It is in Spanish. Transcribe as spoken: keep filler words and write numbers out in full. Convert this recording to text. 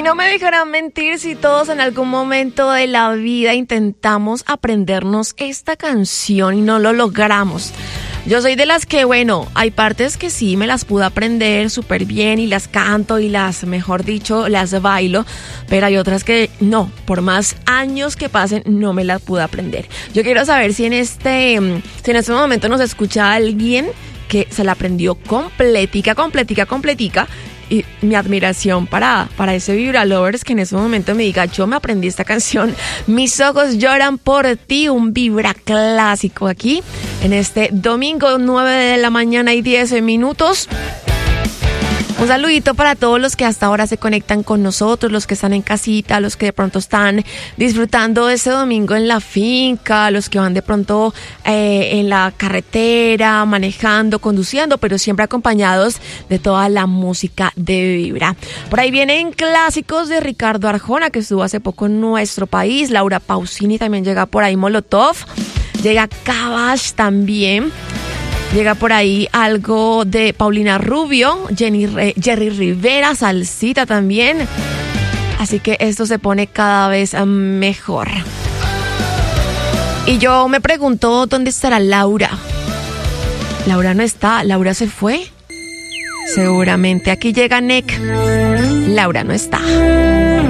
no me dejarán mentir si todos en algún momento de la vida intentamos aprendernos esta canción y no lo logramos. Yo soy de las que, bueno, hay partes que sí me las pude aprender súper bien y las canto y las, mejor dicho, las bailo, pero hay otras que no, por más años que pasen, no me las pude aprender. Yo quiero saber si en este, si en este momento nos escucha alguien que se la aprendió completica, completica, completica. Y mi admiración para, para ese Vibra Lovers que en ese momento me diga, yo me aprendí esta canción, Mis ojos lloran por ti, un Vibra clásico aquí en este domingo nueve de la mañana y diez minutos. Un saludito para todos los que hasta ahora se conectan con nosotros, los que están en casita, los que de pronto están disfrutando de ese domingo en la finca, los que van de pronto eh, en la carretera, manejando, conduciendo, pero siempre acompañados de toda la música de Vibra. Por ahí vienen clásicos de Ricardo Arjona, que estuvo hace poco en nuestro país. Laura Pausini también llega por ahí, Molotov. Llega Cabash también. Llega por ahí algo de Paulina Rubio, Jenny Re- Jerry Rivera, Salsita también. Así que esto se pone cada vez mejor. Y yo me pregunto, ¿dónde estará Laura? Laura no está, Laura se fue. Seguramente aquí llega Nick. Laura no está.